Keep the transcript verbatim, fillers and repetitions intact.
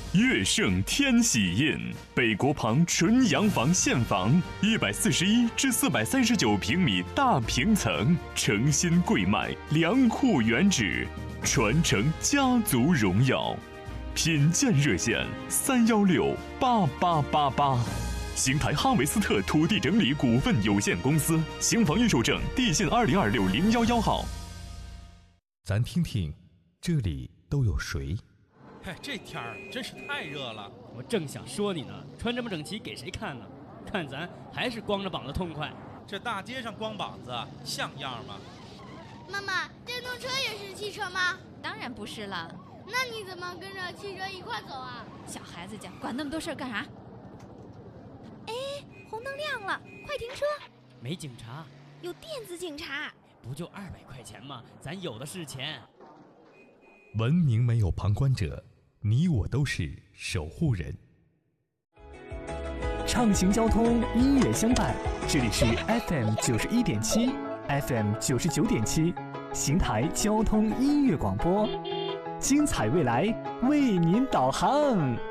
乐盛天喜印，北国旁纯洋房现房，一百四十一至四百三十九平米大平层，诚心贵卖，良户原址，传承家族荣耀。品鉴热线三幺六八八八八。邢台哈维斯特土地整理股份有限公司，邢房预售证地信二零二六零幺幺号。 咱听听，这里都有谁？ 嗨，这天儿真是太热了。 我正想说你呢，穿这么整齐给谁看呢？看咱还是光着膀子痛快。 这大街上光膀子像样吗？ 妈妈，电动车也是汽车吗？ 当然不是了。 那你怎么跟着汽车一块走啊？ 小孩子家管那么多事儿干啥？哎，红灯亮了，快停车！ 没警察， 有电子警察。 不就二百块钱吗？咱有的是钱。 文明没有旁观者，你我都是守护人。 畅行交通，音乐相伴，这里是 F M 九十一点七 ，F M 九十九点七，邢台交通音乐广播，精彩未来为您导航。